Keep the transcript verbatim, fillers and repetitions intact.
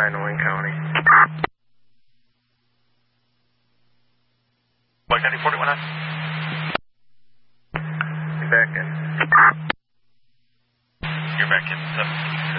nine in Wayne County. Wayne County forty-one nine. You're back in. You're back in seven.